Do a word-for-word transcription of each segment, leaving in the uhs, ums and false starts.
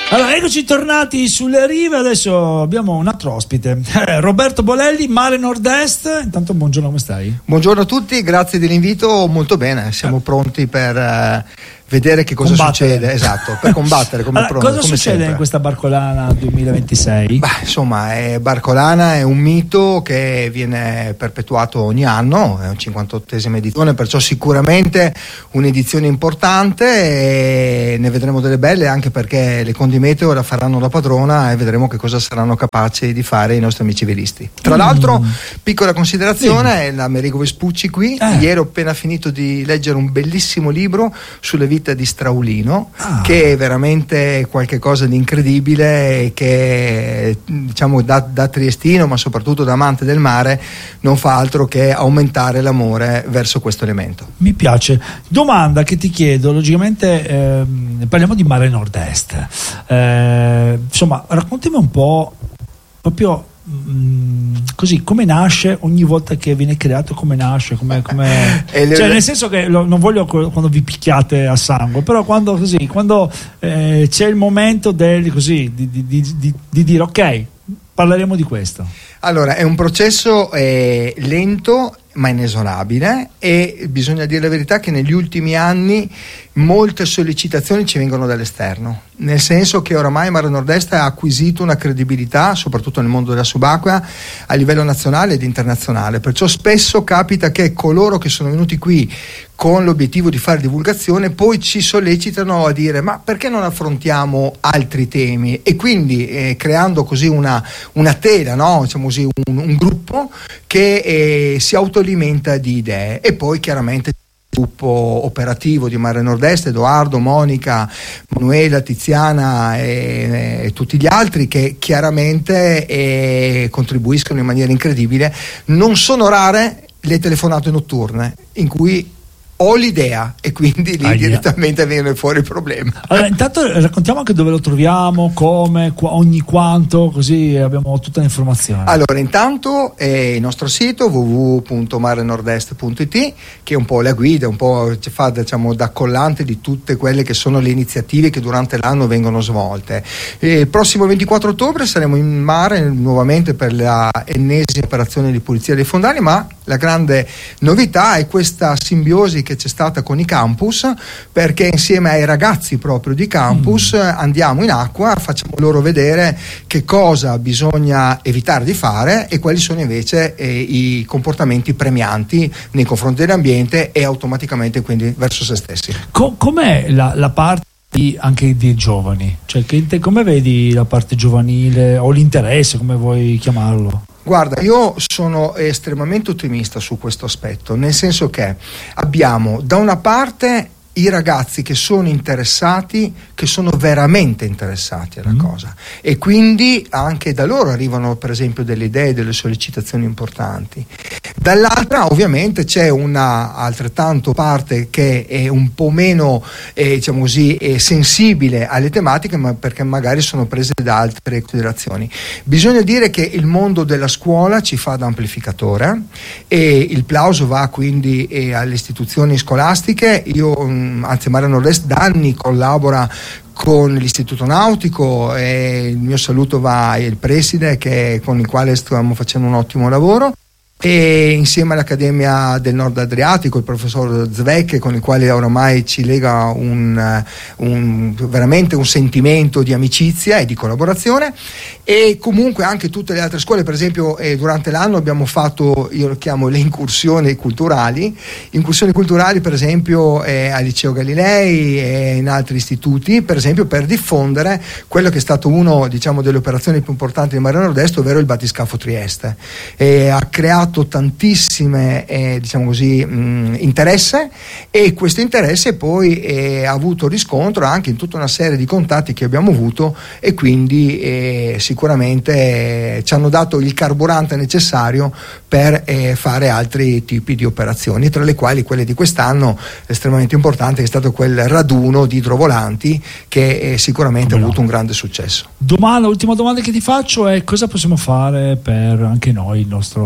Allora, eccoci tornati sulle rive. Adesso abbiamo un altro ospite, eh, Roberto Bolelli, Mare Nord-Est. Intanto buongiorno, come stai? Buongiorno a tutti, grazie dell'invito. Molto bene, siamo eh. pronti per eh, vedere che cosa combattere. succede. Esatto, per combattere come allora, pronto, cosa come succede sempre. in questa Barcolana duemilaventisei? Beh, insomma, è Barcolana è un mito che viene perpetuato ogni anno, è un cinquantottesima edizione, perciò sicuramente un'edizione importante, e ne vedremo delle belle, anche perché le Condi Meteo la faranno da padrona e vedremo che cosa saranno capaci di fare i nostri amici velisti. Tra mm. l'altro, piccola considerazione, mm. l'Americo Vespucci qui, eh. ieri ho appena finito di leggere un bellissimo libro sulle vita di Straulino, ah. che è veramente qualche cosa di incredibile e che, diciamo, da, da triestino, ma soprattutto da amante del mare, non fa altro che aumentare l'amore verso questo elemento. Mi piace. Domanda che ti chiedo, logicamente ehm, parliamo di Mare Nord-Est, eh, insomma, raccontami un po' proprio mh, così, come nasce ogni volta che viene creato, come nasce, come, come... le... cioè nel senso che lo, non voglio quando vi picchiate a sangue, però quando così, quando eh, c'è il momento del, così, di, di, di, di, di dire ok, parleremo di questo. Allora, è un processo eh, lento ma inesorabile, e bisogna dire la verità che negli ultimi anni molte sollecitazioni ci vengono dall'esterno, nel senso che oramai Mare Nord-Est ha acquisito una credibilità, soprattutto nel mondo della subacquea, a livello nazionale ed internazionale, perciò spesso capita che coloro che sono venuti qui con l'obiettivo di fare divulgazione poi ci sollecitano a dire ma perché non affrontiamo altri temi, e quindi eh, creando così una, una tela, no? Diciamo così, un, un gruppo che eh, si autoalimenta di idee, e poi chiaramente il gruppo operativo di Mare Nord-Est, Edoardo, Monica, Manuela, Tiziana e, e tutti gli altri che chiaramente eh, contribuiscono in maniera incredibile. Non sono rare le telefonate notturne in cui ho l'idea e quindi lì Aia. direttamente viene fuori il problema. Allora, intanto raccontiamo anche dove lo troviamo, come, qua, ogni quanto, così abbiamo tutta l'informazione. Allora, intanto è il nostro sito w w w punto mare nordest punto i t, che è un po' la guida, un po' ci fa, diciamo, da collante di tutte quelle che sono le iniziative che durante l'anno vengono svolte. E il prossimo ventiquattro ottobre saremo in mare nuovamente per la ennesima operazione di pulizia dei fondali, ma la grande novità è questa simbiosi che c'è stata con i campus, perché insieme ai ragazzi proprio di campus mm. andiamo in acqua, facciamo loro vedere che cosa bisogna evitare di fare e quali sono invece eh, i comportamenti premianti nei confronti dell'ambiente e automaticamente quindi verso se stessi. Co- com'è la, la parte di, anche dei giovani? Cioè, che, te, come vedi la parte giovanile o l'interesse, come vuoi chiamarlo? Guarda, io sono estremamente ottimista su questo aspetto, nel senso che abbiamo da una parte i ragazzi che sono interessati, che sono veramente interessati alla mm. cosa, e quindi anche da loro arrivano per esempio delle idee, delle sollecitazioni importanti. Dall'altra ovviamente c'è una altrettanto parte che è un po' meno eh, diciamo così eh, sensibile alle tematiche, ma perché magari sono prese da altre considerazioni. Bisogna dire che il mondo della scuola ci fa da amplificatore, e il plauso va quindi eh, alle istituzioni scolastiche. Io anzi Mare Nord-Est da anni collabora con l'Istituto Nautico, e il mio saluto va al preside che, con il quale stiamo facendo un ottimo lavoro, e insieme all'Accademia del Nord Adriatico, il professor Zvecche, con il quale oramai ci lega un, un veramente un sentimento di amicizia e di collaborazione, e comunque anche tutte le altre scuole. Per esempio eh, durante l'anno abbiamo fatto, io lo chiamo le incursioni culturali incursioni culturali per esempio eh, al Liceo Galilei e in altri istituti, per esempio per diffondere quello che è stato uno, diciamo, delle operazioni più importanti di Mare Nord-Est, ovvero il battiscafo Trieste. E ha creato tantissime eh, diciamo così mh, interesse, e questo interesse poi eh, ha avuto riscontro anche in tutta una serie di contatti che abbiamo avuto, e quindi eh, sicuramente eh, ci hanno dato il carburante necessario per eh, fare altri tipi di operazioni, tra le quali quelle di quest'anno estremamente importante, che è stato quel raduno di idrovolanti che eh, sicuramente Come ha avuto no. un grande successo. Domanda, l'ultima domanda che ti faccio è: cosa possiamo fare per anche noi, il nostro ruolo?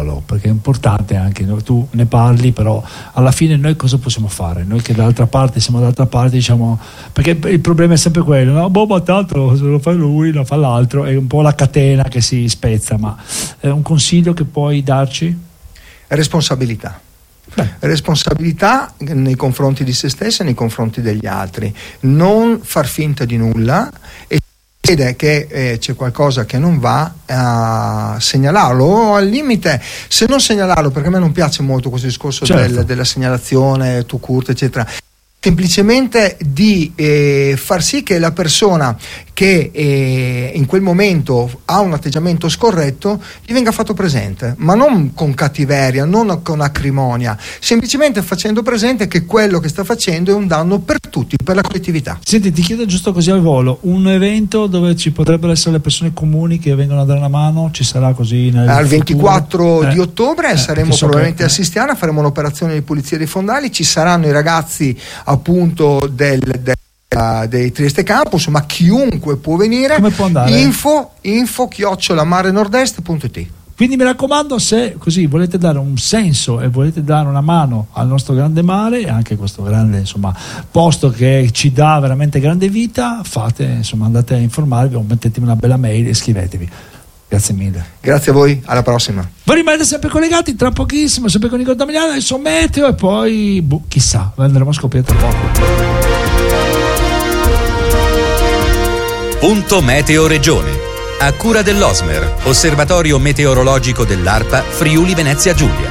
ruolo, perché è importante anche, no? Tu ne parli, però alla fine noi cosa possiamo fare? Noi che dall'altra parte siamo dall'altra parte, diciamo, perché il problema è sempre quello, no? Boh, ma tanto se lo fa lui, lo fa l'altro, è un po' la catena che si spezza, ma è un consiglio che puoi darci? Responsabilità. Beh. Responsabilità nei confronti di se stessi e nei confronti degli altri, non far finta di nulla, e se vede che eh, c'è qualcosa che non va, a segnalarlo, o al limite se non segnalarlo, perché a me non piace molto questo discorso, certo, del, della segnalazione tu curta eccetera, semplicemente di eh, far sì che la persona che eh, in quel momento ha un atteggiamento scorretto gli venga fatto presente, ma non con cattiveria, non con acrimonia, semplicemente facendo presente che quello che sta facendo è un danno per tutti, per la collettività. Senti, ti chiedo giusto così al volo, un evento dove ci potrebbero essere le persone comuni che vengono a dare una mano, ci sarà così nel al futuro? ventiquattro eh. di ottobre eh, saremo probabilmente che, a Sistiana, faremo un'operazione di pulizia dei fondali, ci saranno i ragazzi appunto del, del dei Trieste Campus, ma chiunque può venire. Come può andare? Info, info chiocciola mare nordest punto it. Quindi mi raccomando, se così volete dare un senso e volete dare una mano al nostro grande mare e anche questo grande, insomma, posto che ci dà veramente grande vita, fate, insomma, andate a informarvi o mettetemi una bella mail e scrivetevi. Grazie mille. Grazie a voi, alla prossima. Voi rimanete sempre collegati, tra pochissimo, sempre con Nicola Damiano, adesso meteo e poi boh, chissà, andremo a scoprire tra poco. Punto Meteo Regione, a cura dell'Osmer, Osservatorio Meteorologico dell'ARPA Friuli Venezia Giulia.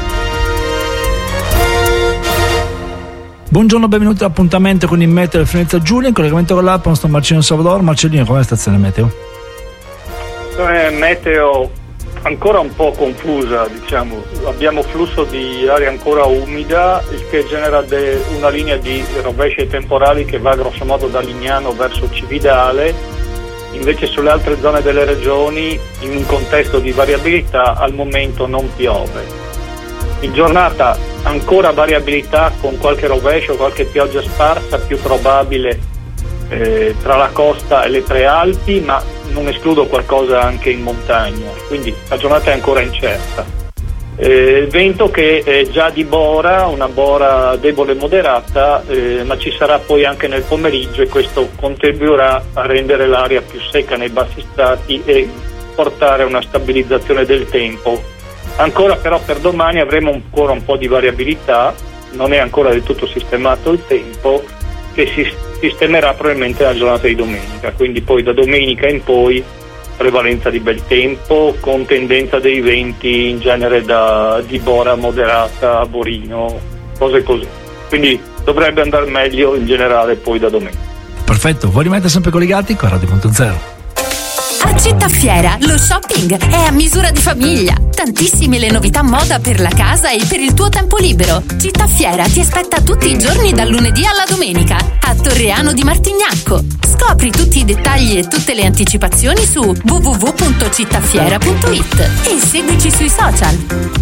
Buongiorno, benvenuti all'appuntamento con il Meteo Friuli Venezia Giulia, in collegamento con l'ARPA, nostro Marcino Salvador. Marcellino, com'è la stazione meteo? Eh, meteo ancora un po' confusa, diciamo, abbiamo flusso di aria ancora umida, il che genera de- una linea di rovesci temporali che va grosso modo da Lignano verso Cividale. Invece sulle altre zone delle regioni, in un contesto di variabilità, al momento non piove. In giornata ancora variabilità con qualche rovescio, qualche pioggia sparsa, più probabile eh, tra la costa e le prealpi, ma non escludo qualcosa anche in montagna, quindi la giornata è ancora incerta. Eh, vento che è già di bora, una bora debole e moderata, eh, ma ci sarà poi anche nel pomeriggio, e questo contribuirà a rendere l'aria più secca nei bassi strati e portare a una stabilizzazione del tempo. Ancora però per domani avremo ancora un po' di variabilità, non è ancora del tutto sistemato il tempo, che si sistemerà probabilmente nella giornata di domenica, quindi poi da domenica in poi prevalenza di bel tempo con tendenza dei venti in genere da di bora moderata a borino, cose così, quindi dovrebbe andare meglio in generale poi da domenica. Perfetto, voi rimanete sempre collegati con Radio Punto Zero. A Città Fiera lo shopping è a misura di famiglia. Tantissime le novità moda per la casa e per il tuo tempo libero. Città Fiera ti aspetta tutti i giorni dal lunedì alla domenica a Torreano di Martignacco. Scopri tutti i dettagli e tutte le anticipazioni su w w w punto cittafiera punto it e seguici sui social.